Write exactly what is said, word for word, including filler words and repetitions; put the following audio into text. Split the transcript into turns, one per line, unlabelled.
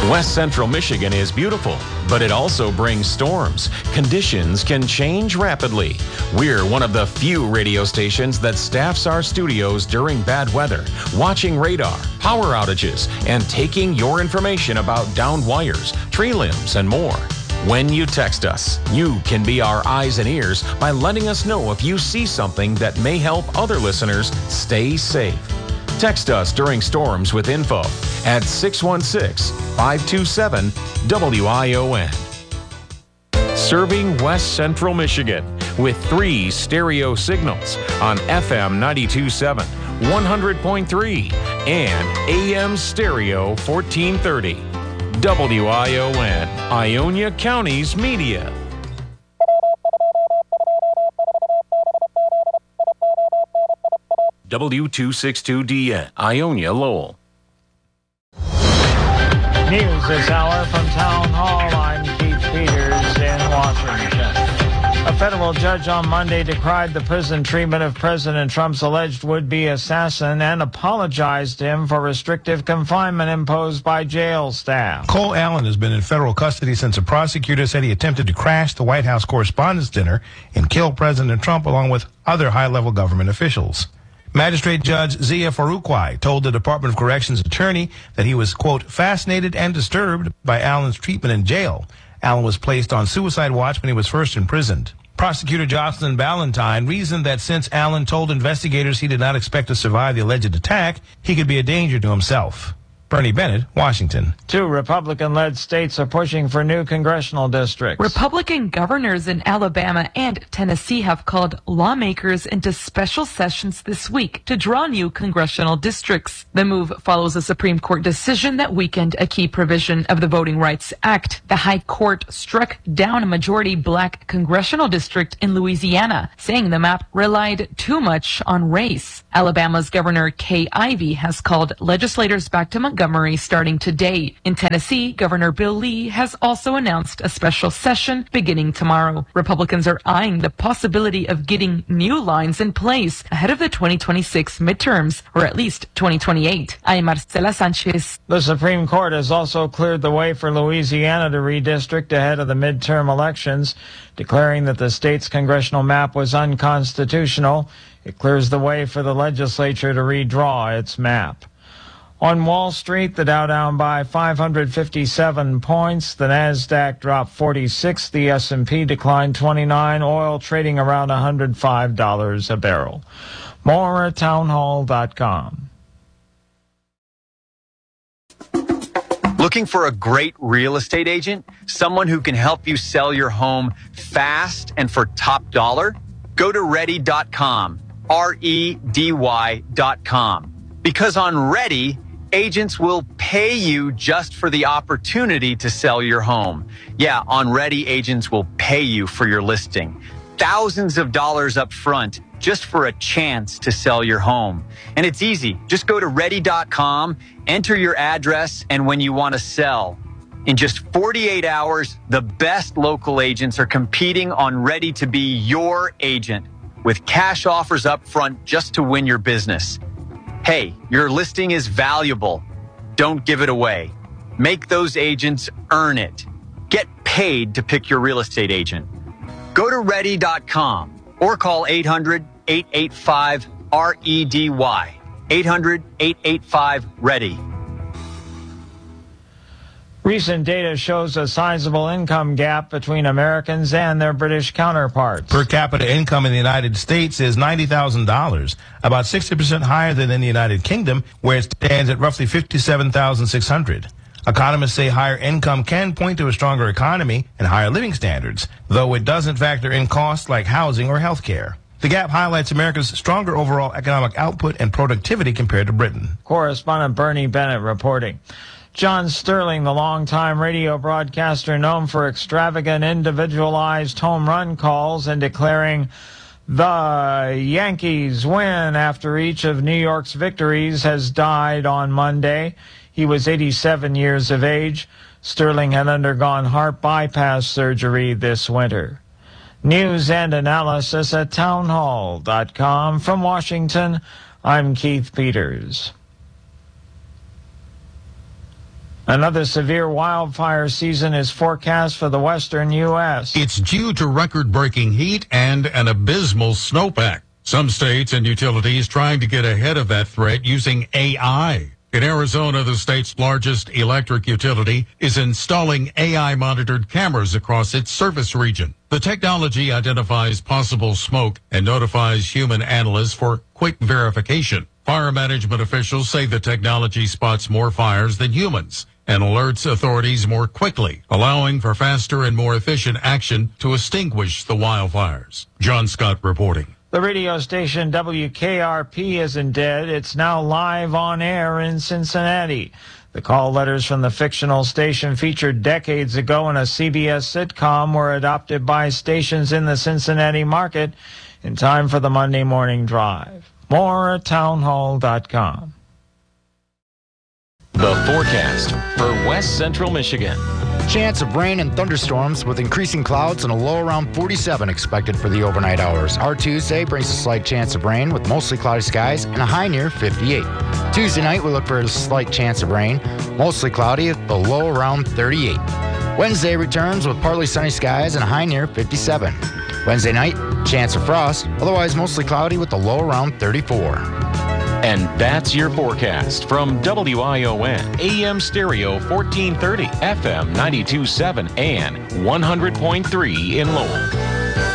West Central Michigan is beautiful, but it also brings storms. Conditions can change rapidly. We're one of the few radio stations that staffs our studios during bad weather, watching radar, power outages, and taking your information about downed wires, tree limbs, and more. When you text us, you can be our eyes and ears by letting us know if you see something that may help other listeners stay safe. Text us during storms with info at six one six, five two seven, W I O N. Serving West Central Michigan with three stereo signals on F M ninety-two point seven, one hundred point three, and A M stereo fourteen thirty. W I O N, Ionia County's media. W two sixty-two D N, Ionia, Lowell.
News this hour from Town Hall. I'm Keith Peters in Washington. A federal judge on Monday decried the prison treatment of President Trump's alleged would-be assassin and apologized to him for restrictive confinement imposed by jail staff.
Cole Allen has been in federal custody since a prosecutor said he attempted to crash the White House Correspondents' Dinner and kill President Trump along with other high-level government officials. Magistrate Judge Zia Farouqui told the Department of Corrections attorney that he was, quote, fascinated and disturbed by Allen's treatment in jail. Allen was placed on suicide watch when he was first imprisoned. Prosecutor Jocelyn Ballantyne reasoned that since Allen told investigators he did not expect to survive the alleged attack, he could be a danger to himself. Bernie Bennett, Washington.
Two Republican-led states are pushing for new congressional districts.
Republican governors in Alabama and Tennessee have called lawmakers into special sessions this week to draw new congressional districts. The move follows a Supreme Court decision that weakened a key provision of the Voting Rights Act. The High Court struck down a majority black congressional district in Louisiana, saying the map relied too much on race. Alabama's Governor Kay Ivey has called legislators back to Montgomery starting today. In Tennessee, Governor Bill Lee has also announced a special session beginning tomorrow. Republicans are eyeing the possibility of getting new lines in place ahead of the twenty twenty-six midterms, or at least twenty twenty-eight. I'm Marcela Sanchez.
The Supreme Court has also cleared the way for Louisiana to redistrict ahead of the midterm elections, declaring that the state's congressional map was unconstitutional. It clears the way for the legislature to redraw its map. On Wall Street, the Dow down by five hundred fifty-seven points. The Nasdaq dropped forty-six. The S and P declined twenty-nine. Oil trading around one hundred five dollars a barrel. More at townhall dot com.
Looking for a great real estate agent? Someone who can help you sell your home fast and for top dollar? Go to ready dot com. R E D Y dot com. Because on Ready, agents will pay you just for the opportunity to sell your home. Yeah, on Ready, agents will pay you for your listing. Thousands of dollars up front just for a chance to sell your home. And it's easy. Just go to ready dot com, enter your address, and when you want to sell. In just forty-eight hours, the best local agents are competing on Ready to be your agent, with cash offers up front just to win your business. Hey, your listing is valuable. Don't give it away. Make those agents earn it. Get paid to pick your real estate agent. Go to ready dot com or call eight hundred, eight eight five, R E D Y. eight hundred, eight eight five, READY.
Recent data shows a sizable income gap between Americans and their British counterparts.
Per capita income in the United States is ninety thousand dollars, about sixty percent higher than in the United Kingdom, where it stands at roughly fifty-seven thousand six hundred dollars. Economists say higher income can point to a stronger economy and higher living standards, though it doesn't factor in costs like housing or health care. The gap highlights America's stronger overall economic output and productivity compared to Britain.
Correspondent Bernie Bennett reporting. John Sterling, the longtime radio broadcaster known for extravagant, individualized home run calls and declaring the Yankees win after each of New York's victories, has died on Monday. He was eighty-seven years of age. Sterling had undergone heart bypass surgery this winter. News and analysis at townhall dot com. From Washington, I'm Keith Peters. Another severe wildfire season is forecast for the western U S.
It's due to record-breaking heat and an abysmal snowpack. Some states and utilities trying to get ahead of that threat using A I. In Arizona, the state's largest electric utility is installing A I-monitored cameras across its service region. The technology identifies possible smoke and notifies human analysts for quick verification. Fire management officials say the technology spots more fires than humans and alerts authorities more quickly, allowing for faster and more efficient action to extinguish the wildfires. John Scott reporting.
The radio station W K R P isn't dead. It's now live on air in Cincinnati. The call letters from the fictional station featured decades ago in a C B S sitcom were adopted by stations in the Cincinnati market in time for the Monday Morning Drive. More at townhall dot com.
The forecast for West Central Michigan.
Chance of rain and thunderstorms with increasing clouds and a low around forty-seven expected for the overnight hours. Our Tuesday brings a slight chance of rain with mostly cloudy skies and a high near fifty-eight. Tuesday night we look for a slight chance of rain, mostly cloudy, the low around thirty-eight. Wednesday returns with partly sunny skies and a high near fifty-seven. Wednesday night, chance of frost, otherwise mostly cloudy with the low around thirty-four.
And that's your forecast from W I O N, A M Stereo fourteen thirty, F M ninety-two point seven, and one hundred point three in Lowell.